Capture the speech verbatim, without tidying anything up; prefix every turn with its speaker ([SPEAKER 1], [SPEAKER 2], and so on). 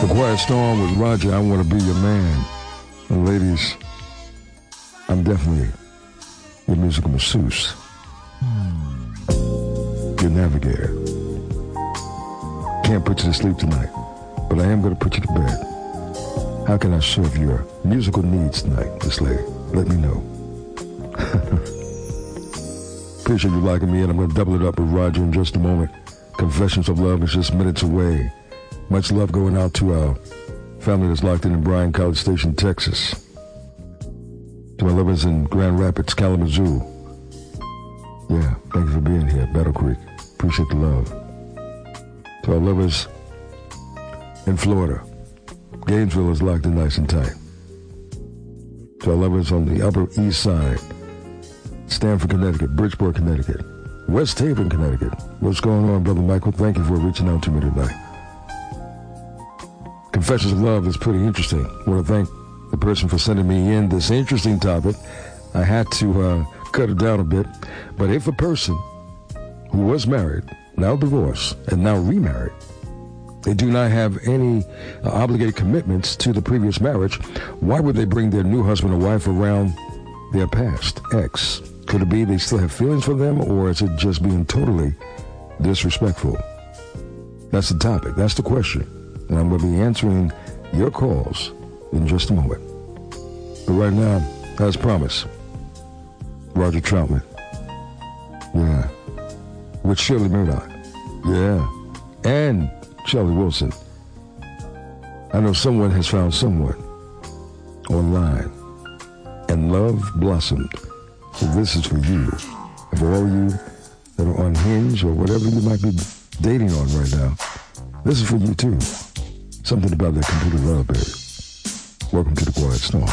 [SPEAKER 1] The Quiet Storm with Roger, I Want to Be Your Man. And ladies, I'm definitely your musical masseuse. Your navigator. Can't put you to sleep tonight, but I am going to put you to bed. How can I serve your musical needs tonight, Miss Lady? Let me know. Appreciate you liking me, and I'm going to double it up with Roger in just a moment. Confessions of Love is just minutes away. Much love going out to our family that's locked in in Bryan, College Station, Texas. To my lovers in Grand Rapids, Kalamazoo. Yeah, thank you for being here, Battle Creek. Appreciate the love. To our lovers in Florida, Gainesville is locked in nice and tight. To our lovers on the Upper East Side, Stamford, Connecticut, Bridgeport, Connecticut, West Haven, Connecticut. What's going on, Brother Michael? Thank you for reaching out to me tonight. Confessions of Love is pretty interesting. I want to thank the person for sending me in this interesting topic. I had to uh, cut it down a bit. But if a person who was married, now divorced, and now remarried, they do not have any uh, obligated commitments to the previous marriage, why would they bring their new husband or wife around their past ex? Could it be they still have feelings for them, or is it just being totally disrespectful? That's the topic. That's the question. And I'm going to be answering your calls in just a moment. But right now, as promised, Roger Troutman. Yeah. With Shirley Murdoch. Yeah. And Charlie Wilson. I know someone has found someone online, and love blossomed. So this is for you. And for all you that are on Hinge or whatever you might be dating on right now, this is for you too. Something about that computer love, baby. Welcome to the Quiet Storm.